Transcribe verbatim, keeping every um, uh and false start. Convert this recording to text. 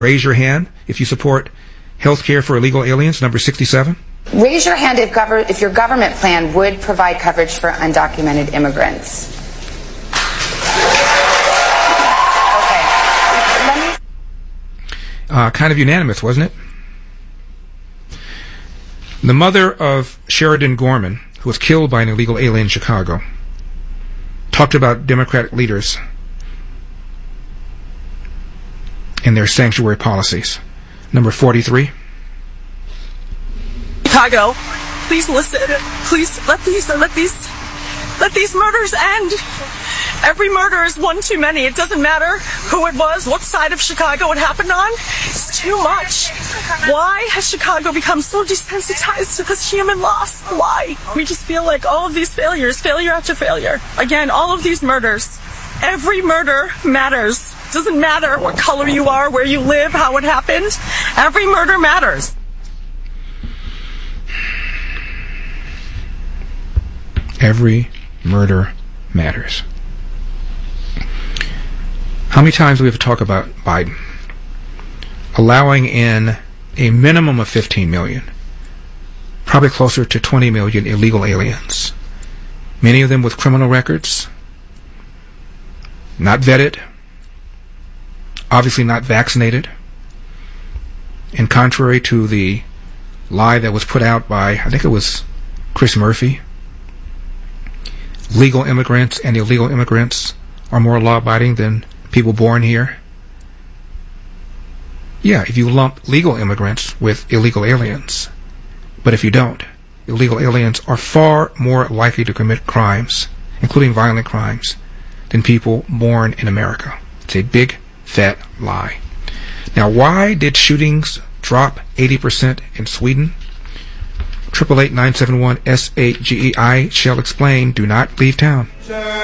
Raise your hand if you support health care for illegal aliens, number sixty-seven. Raise your hand if, gover- if your government plan would provide coverage for undocumented immigrants. Okay. Let me... Uh, kind of unanimous, wasn't it? The mother of Sheridan Gorman, who was killed by an illegal alien in Chicago, talked about Democratic leaders and their sanctuary policies. Number forty-three. Chicago, please listen. Please let these let these let these murders end. Every murder is one too many. It doesn't matter who it was, what side of Chicago it happened on. It's too much. Why has Chicago become so desensitized to this human loss? Why? We just feel like all of these failures, failure after failure. Again, all of these murders. Every murder matters. Doesn't matter what color you are, where you live, how it happened. Every murder matters. Every murder matters. How many times do we have to talk about Biden allowing in a minimum of fifteen million, probably closer to twenty million illegal aliens, many of them with criminal records, not vetted, obviously not vaccinated, and contrary to the lie that was put out by, I think it was Chris Murphy, legal immigrants and illegal immigrants are more law-abiding than people born here. Yeah, if you lump legal immigrants with illegal aliens, but if you don't, illegal aliens are far more likely to commit crimes, including violent crimes, than people born in America. It's a big, fat lie. Now, why did shootings drop eighty percent in Sweden? eight eight eight, nine seven one, S A G E I shall explain. Do not leave town.